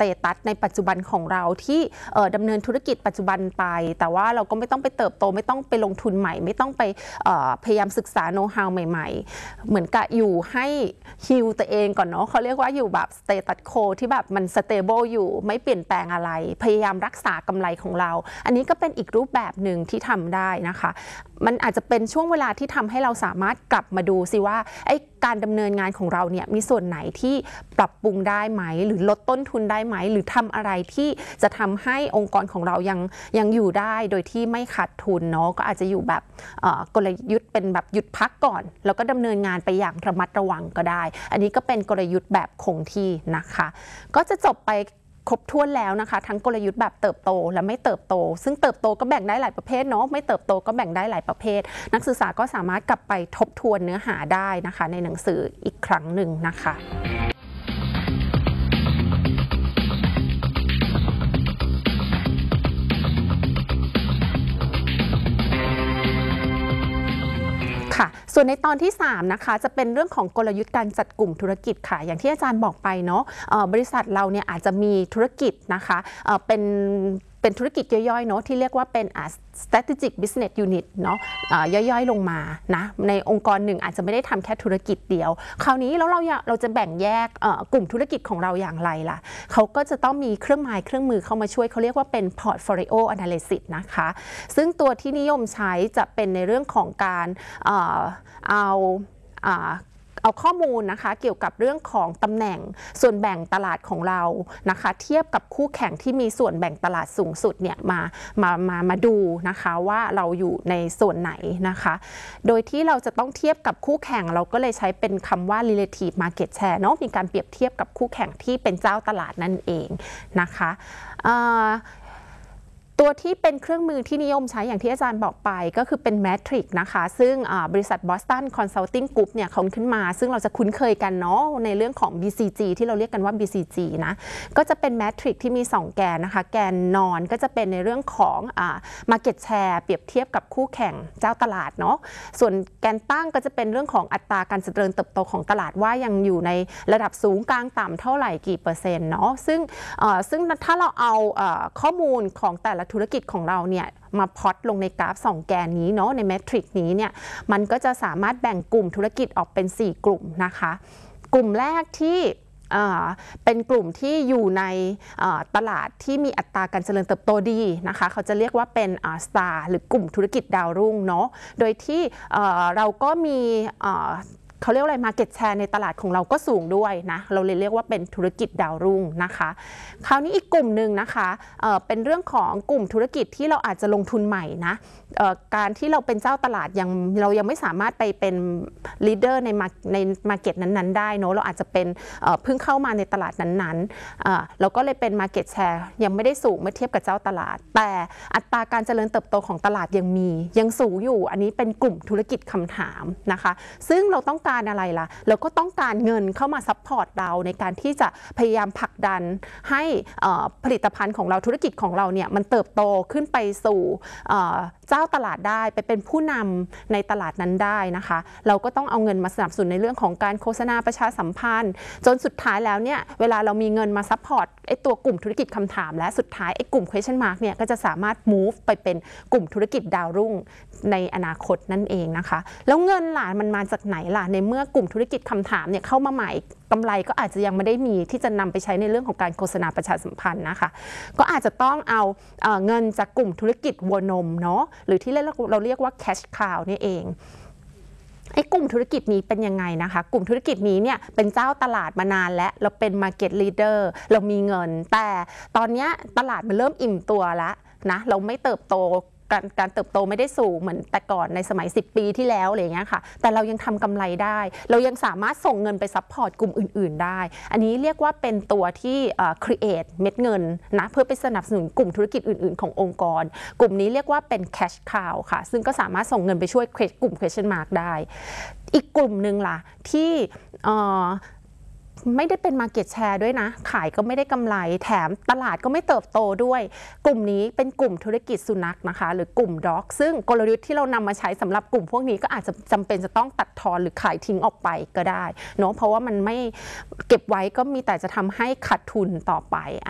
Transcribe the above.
ตตัสในปัจจุบันของเราที่ดำเนินธุรกิจปัจจุบันไปแต่ว่าเราก็ไม่ต้องไปเติบโตไม่ต้องไปลงทุนใหม่ไม่ต้องไปพยายามศึกษาโน้ตฮาวใหม่ๆเหมือนกับอยู่ให้ฮิลตัวเองก่อนเนาะเขาเรียกว่าอยู่แบบสเตตัสโคที่แบบมันสเตเบิลอยู่ไม่เปลี่ยนแปลงอะไรพยายามรักษากำไรของเราอันนี้ก็เป็นอีกรูปแบบหนึ่งที่ทำได้นะคะมันอาจจะเป็นช่วงเวลาที่ทำให้เราสามารถกลับมาดูสิว่าไอ้การดำเนินงานของเราเนี่ยมีส่วนไหนที่ปรับปรุงได้ไหมหรือลดต้นทุนได้ไหมหรือทำอะไรที่จะทำให้องค์กรของเรายังอยู่ได้โดยที่ไม่ขาดทุนเนาะก็อาจจะอยู่แบบกลยุทธ์เป็นแบบหยุดพักก่อนแล้วก็ดำเนินงานไปอย่างระมัดระวังก็ได้อันนี้ก็เป็นกลยุทธ์แบบคงที่นะคะก็จะจบไปครบถ้วนแล้วนะคะทั้งกลยุทธ์แบบเติบโตและไม่เติบโตซึ่งเติบโตก็แบ่งได้หลายประเภทเนาะไม่เติบโตก็แบ่งได้หลายประเภทนักศึกษาก็สามารถกลับไปทบทวนเนื้อหาได้นะคะในหนังสืออีกครั้งหนึ่งนะคะค่ะส่วนในตอนที่3นะคะจะเป็นเรื่องของกลยุทธ์การจัดกลุ่มธุรกิจค่ะอย่างที่อาจารย์บอกไปเนาะบริษัทเราเนี่ยอาจจะมีธุรกิจนะคะเป็นธุรกิจย่อยๆเนาะที่เรียกว่าเป็นstrategic business unit เนาะย่อยๆลงมานะในองค์กรหนึ่งอาจจะไม่ได้ทำแค่ธุรกิจเดียวคราวนี้แล้วเราจะแบ่งแยกกลุ่มธุรกิจของเราอย่างไรล่ะเขาก็จะต้องมีเครื่องมือเข้ามาช่วยเขาเรียกว่าเป็น portfolio analysis นะคะซึ่งตัวที่นิยมใช้จะเป็นในเรื่องของการเอาข้อมูลนะคะเกี่ยวกับเรื่องของตำแหน่งส่วนแบ่งตลาดของเรานะคะเทียบกับคู่แข่งที่มีส่วนแบ่งตลาดสูงสุดเนี่ยมาดูนะคะว่าเราอยู่ในส่วนไหนนะคะโดยที่เราจะต้องเทียบกับคู่แข่งเราก็เลยใช้เป็นคำว่า relative market share เนาะมีการเปรียบเทียบกับคู่แข่งที่เป็นเจ้าตลาดนั่นเองนะคะตัวที่เป็นเครื่องมือที่นิยมใช้อย่างที่อาจารย์บอกไปก็คือเป็นแมทริกนะคะซึ่งบริษัท Boston Consulting Group เนี่ยเขาขึ้นมาซึ่งเราจะคุ้นเคยกันเนาะในเรื่องของ BCG ที่เราเรียกกันว่า BCG นะก็จะเป็นแมทริกที่มี2แกนนะคะแกนนอนก็จะเป็นในเรื่องของmarket share เปรียบเทียบกับคู่แข่งเจ้าตลาดเนาะส่วนแกนตั้งก็จะเป็นเรื่องของอัตราการเจริญเติบโตของตลาดว่ายังอยู่ในระดับสูงกลางต่ำเท่าไหร่กี่เปอร์เซ็นต์เนาะซึ่งถ้าเราเอาข้อมูลของแต่ละธุรกิจของเราเนี่ยมาพล็อตลงในกราฟ2แกนนี้เนาะในแมทริกนี้เนี่ยมันก็จะสามารถแบ่งกลุ่มธุรกิจออกเป็น4กลุ่มนะคะกลุ่มแรกที่เป็นกลุ่มที่อยู่ในตลาดที่มีอัตราการเจริญเติบโตดีนะคะเขาจะเรียกว่าเป็นstar หรือกลุ่มธุรกิจดาวรุ่งเนาะโดยที่เราก็มีเขาเรียกอะไร market share ในตลาดของเราก็สูงด้วยนะเราเลยเรียกว่าเป็นธุรกิจดาวรุ่งนะคะคราวนี้อีกกลุ่มหนึ่งนะคะเป็นเรื่องของกลุ่มธุรกิจที่เราอาจจะลงทุนใหม่นะการที่เราเป็นเจ้าตลาดเรายังไม่สามารถไปเป็น leader ใน market นั้นๆได้เนอะเราอาจจะเป็นเพิ่งเข้ามาในตลาดนั้นๆเราก็เลยเป็น market share ยังไม่ได้สูงเมื่อเทียบกับเจ้าตลาดแต่อัตราการเจริญเติบโตของตลาดยังสูงอยู่อันนี้เป็นกลุ่มธุรกิจคำถามนะคะซึ่งเราต้องการอะไรล่ะเราก็ต้องการเงินเข้ามาซัพพอร์ตเราในการที่จะพยายามผลักดันให้ผลิตภัณฑ์ของเราธุรกิจของเราเนี่ยมันเติบโตขึ้นไปสู่เจ้าตลาดได้ไปเป็นผู้นำในตลาดนั้นได้นะคะเราก็ต้องเอาเงินมาสนับสนุนในเรื่องของการโฆษณาประชาสัมพันธ์จนสุดท้ายแล้วเนี่ยเวลาเรามีเงินมาซัพพอร์ตไอ้ตัวกลุ่มธุรกิจคำถามและสุดท้ายไอ้กลุ่ม question mark เนี่ยก็จะสามารถ move ไปเป็นกลุ่มธุรกิจดาวรุ่งในอนาคตนั่นเองนะคะแล้วเงินล่ะมันมาจากไหนล่ะในเมื่อกลุ่มธุรกิจคำถามเนี่ยเข้ามาใหม่กำไรก็อาจจะยังไม่ได้มีที่จะนำไปใช้ในเรื่องของการโฆษณาประชาสัมพันธ์นะคะก็อาจจะต้องเอาเงินจากกลุ่มธุรกิจวัวนมเนาะหรือที่เราเรียกว่า cash cow นี่เองไอ้กลุ่มธุรกิจนี้เป็นยังไงนะคะกลุ่มธุรกิจนี้เนี่ยเป็นเจ้าตลาดมานานแล้วเราเป็น market leader เรามีเงินแต่ตอนนี้ตลาดมันเริ่มอิ่มตัวแล้วนะเราไม่เติบโตการเติบโตไม่ได้สูงเหมือนแต่ก่อนในสมัย10ปีที่แล้วอะไรอย่างเงี้ยค่ะแต่เรายังทำกำไรได้เรายังสามารถส่งเงินไปซัพพอร์ตกลุ่มอื่นๆได้อันนี้เรียกว่าเป็นตัวที่create เม็ดเงินนะเพื่อไปสนับสนุนกลุ่มธุรกิจอื่นๆขององค์กรกลุ่มนี้เรียกว่าเป็น cash cow ค่ะซึ่งก็สามารถส่งเงินไปช่วยกลุ่ม question mark ได้อีกกลุ่มหนึ่งล่ะที่ไม่ได้เป็น market share ด้วยนะขายก็ไม่ได้กำไรแถมตลาดก็ไม่เติบโตด้วยกลุ่มนี้เป็นกลุ่มธุรกิจสุนัขนะคะหรือกลุ่มด็อกซึ่งกลยุทธ์ที่เรานำมาใช้สำหรับกลุ่มพวกนี้ก็อาจจะจำเป็นจะต้องตัดทอนหรือขายทิ้งออกไปก็ได้เนาะเพราะว่ามันไม่เก็บไว้ก็มีแต่จะทำให้ขาดทุนต่อไป